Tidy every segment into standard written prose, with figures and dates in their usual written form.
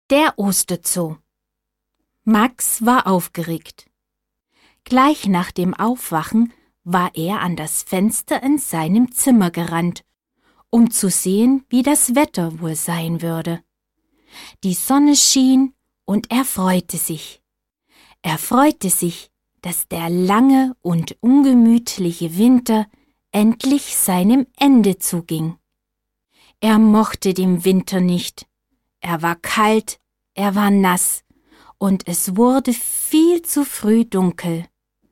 Der Osterzoo. Max war aufgeregt. Gleich nach dem Aufwachen war er an das Fenster in seinem Zimmer gerannt, um zu sehen, wie das Wetter wohl sein würde. Die Sonne schien und er freute sich. Er freute sich, dass der lange und ungemütliche Winter endlich seinem Ende zuging. Er mochte den Winter nicht. Er war kalt, er war nass und es wurde viel zu früh dunkel.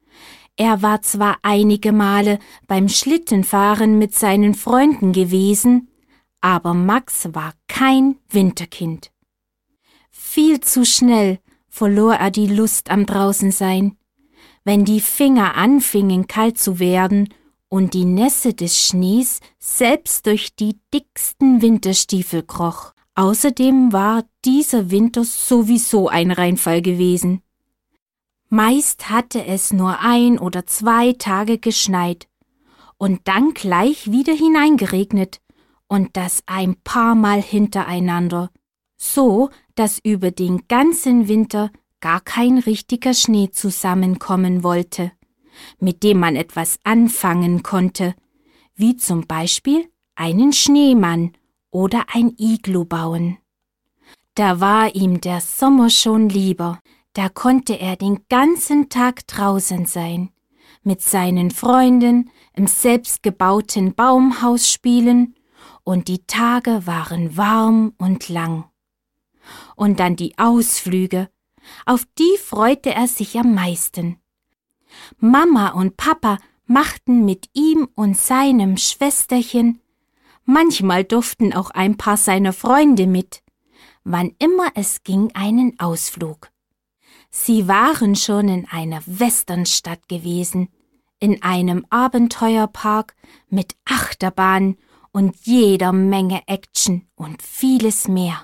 Er war zwar einige Male beim Schlittenfahren mit seinen Freunden gewesen, aber Max war kein Winterkind. Viel zu schnell verlor er die Lust am Draußensein. Wenn die Finger anfingen kalt zu werden und die Nässe des Schnees selbst durch die dicksten Winterstiefel kroch. Außerdem war dieser Winter sowieso ein Reinfall gewesen. Meist hatte es nur 1 oder 2 Tage geschneit und dann gleich wieder hineingeregnet und das ein paar Mal hintereinander, so dass über den ganzen Winter gar kein richtiger Schnee zusammenkommen wollte, mit dem man etwas anfangen konnte, wie zum Beispiel einen Schneemann oder ein Iglu bauen. Da war ihm der Sommer schon lieber, da konnte er den ganzen Tag draußen sein, mit seinen Freunden im selbstgebauten Baumhaus spielen, und die Tage waren warm und lang. Und dann die Ausflüge, auf die freute er sich am meisten. Mama und Papa machten mit ihm und seinem Schwesterchen, manchmal durften auch ein paar seiner Freunde mit, wann immer es ging, einen Ausflug. Sie waren schon in einer Westernstadt gewesen, in einem Abenteuerpark mit Achterbahn und jeder Menge Action und vieles mehr.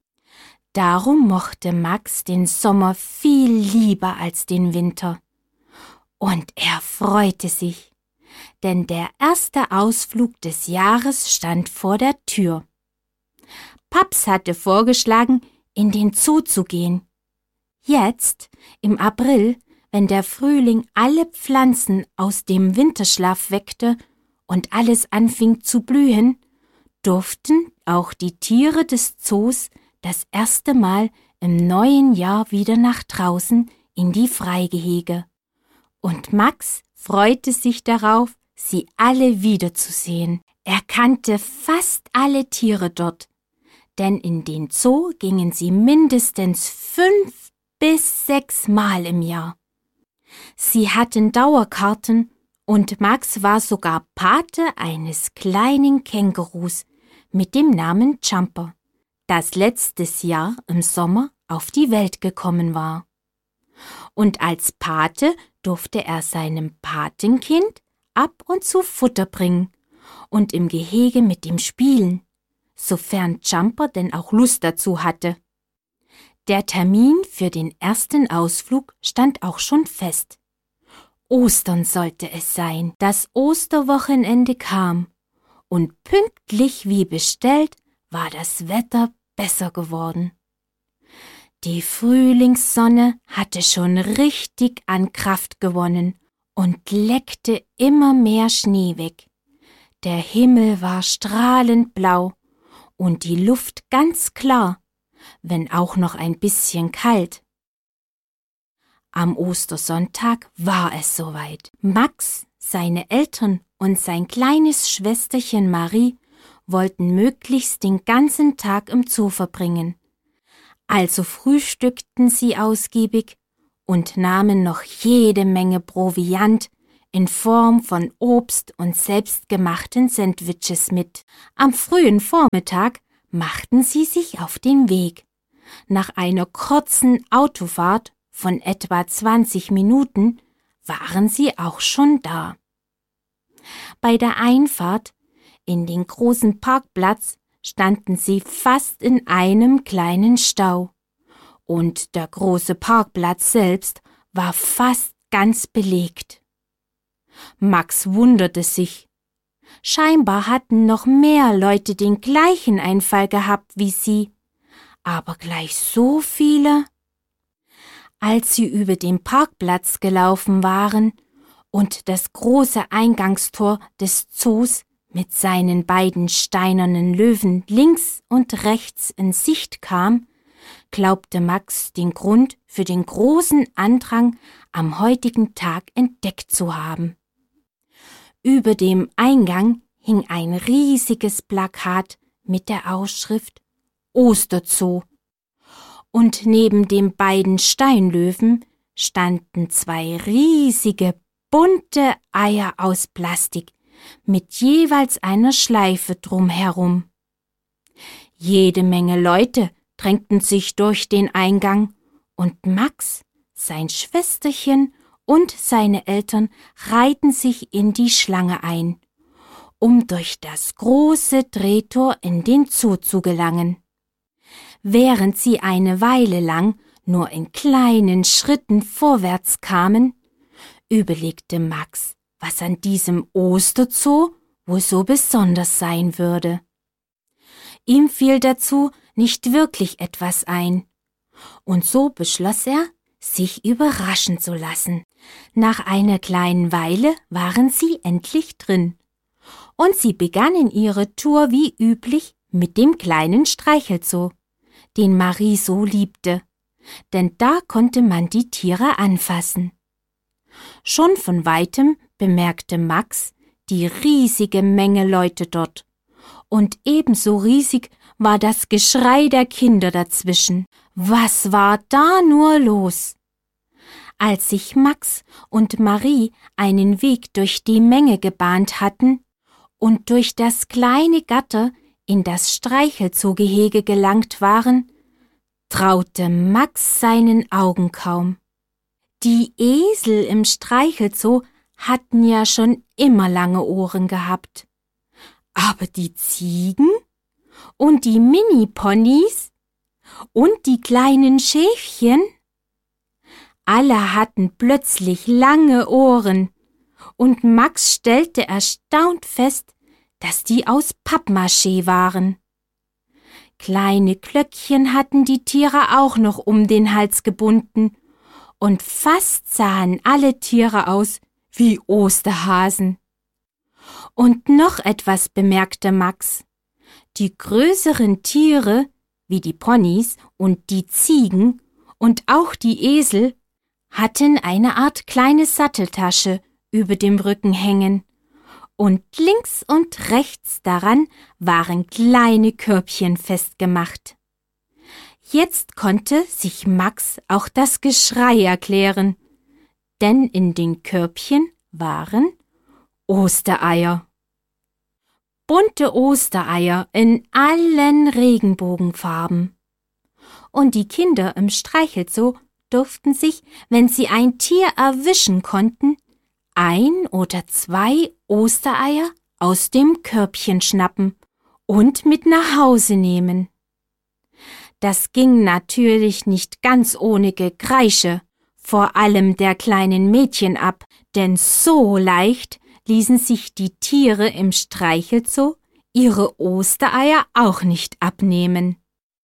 Darum mochte Max den Sommer viel lieber als den Winter. Und er freute sich, denn der erste Ausflug des Jahres stand vor der Tür. Paps hatte vorgeschlagen, in den Zoo zu gehen. Jetzt, im April, wenn der Frühling alle Pflanzen aus dem Winterschlaf weckte und alles anfing zu blühen, durften auch die Tiere des Zoos das erste Mal im neuen Jahr wieder nach draußen in die Freigehege. Und Max freute sich darauf, sie alle wiederzusehen. Er kannte fast alle Tiere dort, denn in den Zoo gingen sie mindestens 5 bis 6 Mal im Jahr. Sie hatten Dauerkarten und Max war sogar Pate eines kleinen Kängurus mit dem Namen Jumper, das letztes Jahr im Sommer auf die Welt gekommen war. Und als Pate durfte er seinem Patenkind ab und zu Futter bringen und im Gehege mit ihm spielen, sofern Jumper denn auch Lust dazu hatte. Der Termin für den ersten Ausflug stand auch schon fest. Ostern sollte es sein. Das Osterwochenende kam und pünktlich wie bestellt war das Wetter besser geworden. Die Frühlingssonne hatte schon richtig an Kraft gewonnen und leckte immer mehr Schnee weg. Der Himmel war strahlend blau und die Luft ganz klar, wenn auch noch ein bisschen kalt. Am Ostersonntag war es soweit. Max, seine Eltern und sein kleines Schwesterchen Marie wollten möglichst den ganzen Tag im Zoo verbringen. Also frühstückten sie ausgiebig und nahmen noch jede Menge Proviant in Form von Obst und selbstgemachten Sandwiches mit. Am frühen Vormittag machten sie sich auf den Weg. Nach einer kurzen Autofahrt von etwa 20 Minuten waren sie auch schon da. Bei der Einfahrt in den großen Parkplatz standen sie fast in einem kleinen Stau. Und der große Parkplatz selbst war fast ganz belegt. Max wunderte sich. Scheinbar hatten noch mehr Leute den gleichen Einfall gehabt wie sie. aber gleich so viele. Als sie über den Parkplatz gelaufen waren und das große Eingangstor des Zoos mit seinen beiden steinernen Löwen links und rechts in Sicht kam, glaubte Max den Grund für den großen Andrang am heutigen Tag entdeckt zu haben. Über dem Eingang hing ein riesiges Plakat mit der Ausschrift Osterzoo, und neben den beiden Steinlöwen standen 2 riesige, bunte Eier aus Plastik mit jeweils einer Schleife drumherum. Jede Menge Leute drängten sich durch den Eingang, und Max, sein Schwesterchen und seine Eltern reihten sich in die Schlange ein, um durch das große Drehtor in den Zoo zu gelangen. Während sie eine Weile lang nur in kleinen Schritten vorwärts kamen, überlegte Max, was an diesem Osterzoo wohl so besonders sein würde. Ihm fiel dazu nicht wirklich etwas ein, und so beschloss er, sich überraschen zu lassen. Nach einer kleinen Weile waren sie endlich drin, und sie begannen ihre Tour wie üblich mit dem kleinen Streichelzoo, den Marie so liebte, denn da konnte man die Tiere anfassen. Schon von weitem bemerkte Max die riesige Menge Leute dort, und ebenso riesig war das Geschrei der Kinder dazwischen. Was war da nur los? Als sich Max und Marie einen Weg durch die Menge gebahnt hatten und durch das kleine Gatter in das Streichelzoogehege gelangt waren, traute Max seinen Augen kaum. Die Esel im Streichelzoo hatten ja schon immer lange Ohren gehabt. Aber die Ziegen und die Mini-Ponys und die kleinen Schäfchen, alle hatten plötzlich lange Ohren, und Max stellte erstaunt fest, dass die aus Pappmaché waren. Kleine Glöckchen hatten die Tiere auch noch um den Hals gebunden, und fast sahen alle Tiere aus wie Osterhasen. Und noch etwas bemerkte Max. Die größeren Tiere, wie die Ponys und die Ziegen und auch die Esel, hatten eine Art kleine Satteltasche über dem Rücken hängen, und links und rechts daran waren kleine Körbchen festgemacht. Jetzt konnte sich Max auch das Geschrei erklären, denn in den Körbchen waren Ostereier. Bunte Ostereier in allen Regenbogenfarben. Und die Kinder im Streichelzoo durften sich, wenn sie ein Tier erwischen konnten, 1 oder 2 Ostereier aus dem Körbchen schnappen und mit nach Hause nehmen. Das ging natürlich nicht ganz ohne Gekreische, vor allem der kleinen Mädchen ab, denn so leicht ließen sich die Tiere im Streichelzoo ihre Ostereier auch nicht abnehmen.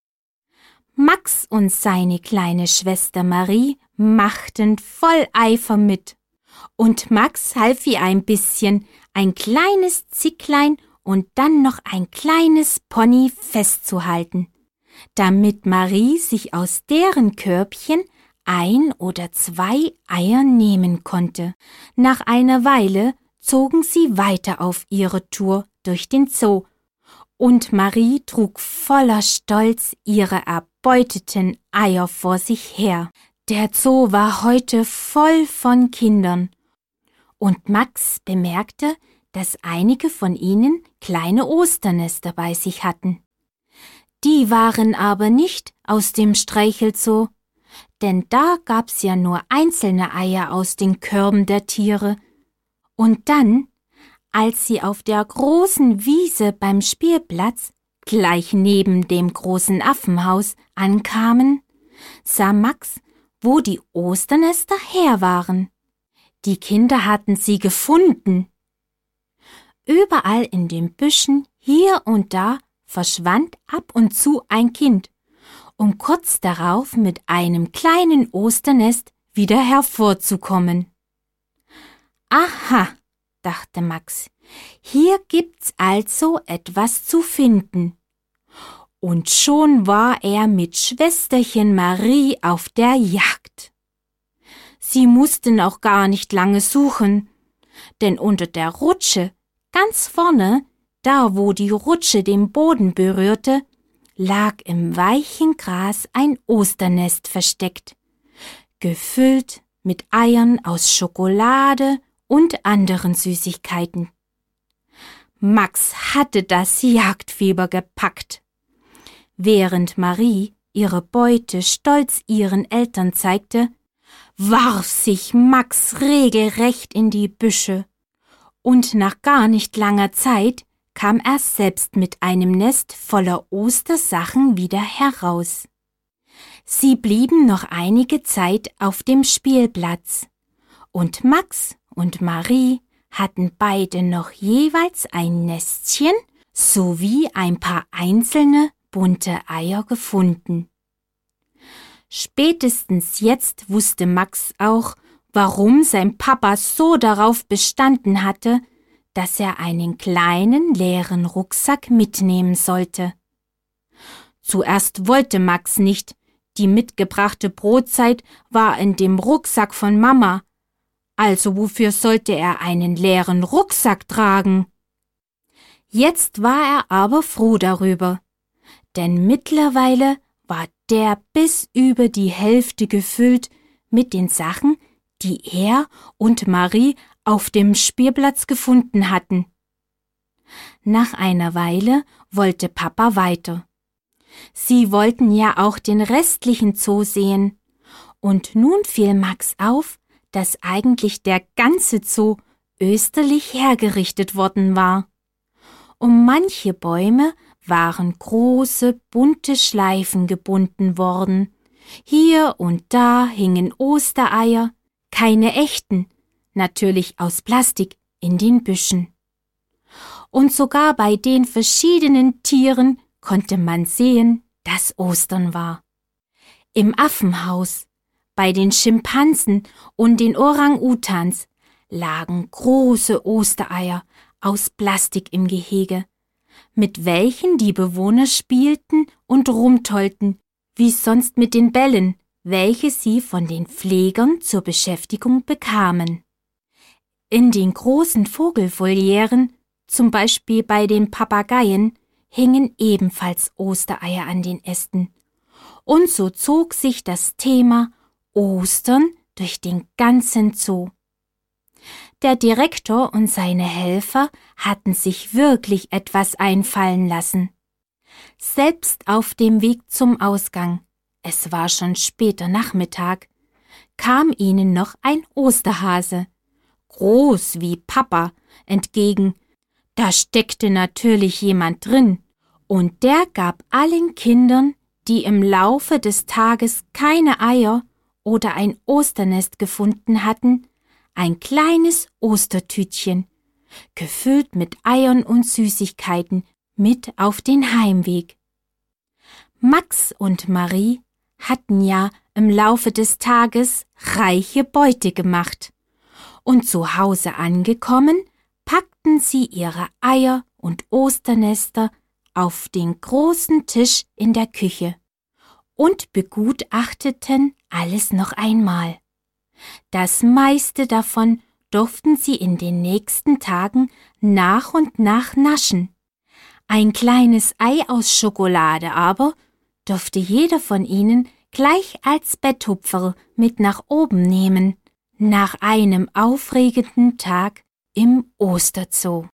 Max und seine kleine Schwester Marie machten voll Eifer mit, und Max half ihr ein bisschen, ein kleines Zicklein und dann noch ein kleines Pony festzuhalten, damit Marie sich aus deren Körbchen 1 oder 2 Eier nehmen konnte. Nach einer Weile zogen sie weiter auf ihre Tour durch den Zoo, und Marie trug voller Stolz ihre erbeuteten Eier vor sich her. Der Zoo war heute voll von Kindern, und Max bemerkte, dass einige von ihnen kleine Osternester bei sich hatten. Die waren aber nicht aus dem Streichelzoo, denn da gab's ja nur einzelne Eier aus den Körben der Tiere. Und dann, als sie auf der großen Wiese beim Spielplatz, gleich neben dem großen Affenhaus, ankamen, sah Max, wo die Osternester her waren. Die Kinder hatten sie gefunden. Überall in den Büschen, hier und da, verschwand ab und zu ein Kind, um kurz darauf mit einem kleinen Osternest wieder hervorzukommen. »Aha«, dachte Max, »hier gibt's also etwas zu finden.« Und schon war er mit Schwesterchen Marie auf der Jagd. Sie mussten auch gar nicht lange suchen, denn unter der Rutsche, ganz vorne, da wo die Rutsche den Boden berührte, lag im weichen Gras ein Osternest versteckt, gefüllt mit Eiern aus Schokolade und anderen Süßigkeiten. Max hatte das Jagdfieber gepackt. Während Marie ihre Beute stolz ihren Eltern zeigte, warf sich Max regelrecht in die Büsche, und nach gar nicht langer Zeit kam er selbst mit einem Nest voller Ostersachen wieder heraus. Sie blieben noch einige Zeit auf dem Spielplatz, und Max und Marie hatten beide noch jeweils ein Nestchen sowie ein paar einzelne bunte Eier gefunden. Spätestens jetzt wusste Max auch, warum sein Papa so darauf bestanden hatte, dass er einen kleinen leeren Rucksack mitnehmen sollte. Zuerst wollte Max nicht, die mitgebrachte Brotzeit war in dem Rucksack von Mama, also wofür sollte er einen leeren Rucksack tragen? Jetzt war er aber froh darüber, denn mittlerweile war der bis über die Hälfte gefüllt mit den Sachen, die er und Marie auf dem Spielplatz gefunden hatten. Nach einer Weile wollte Papa weiter. Sie wollten ja auch den restlichen Zoo sehen, und nun fiel Max auf, dass eigentlich der ganze Zoo österlich hergerichtet worden war. Um manche Bäume waren große, bunte Schleifen gebunden worden. Hier und da hingen Ostereier, keine echten, natürlich aus Plastik, in den Büschen. Und sogar bei den verschiedenen Tieren konnte man sehen, dass Ostern war. Im Affenhaus, bei den Schimpansen und den Orang-Utans lagen große Ostereier aus Plastik im Gehege, mit welchen die Bewohner spielten und rumtollten, wie sonst mit den Bällen, welche sie von den Pflegern zur Beschäftigung bekamen. In den großen Vogelvolieren, zum Beispiel bei den Papageien, hingen ebenfalls Ostereier an den Ästen. Und so zog sich das Thema Ostern durch den ganzen Zoo. Der Direktor und seine Helfer hatten sich wirklich etwas einfallen lassen. Selbst auf dem Weg zum Ausgang, es war schon später Nachmittag, kam ihnen noch ein Osterhase, groß wie Papa, entgegen. Da steckte natürlich jemand drin, und der gab allen Kindern, die im Laufe des Tages keine Eier oder ein Osternest gefunden hatten, ein kleines Ostertütchen, gefüllt mit Eiern und Süßigkeiten, mit auf den Heimweg. Max und Marie hatten ja im Laufe des Tages reiche Beute gemacht, und zu Hause angekommen, packten sie ihre Eier und Osternester auf den großen Tisch in der Küche und begutachteten alles noch einmal. Das meiste davon durften sie in den nächsten Tagen nach und nach naschen. Ein kleines Ei aus Schokolade aber durfte jeder von ihnen gleich als Betthupferl mit nach oben nehmen, nach einem aufregenden Tag im Osterzoo.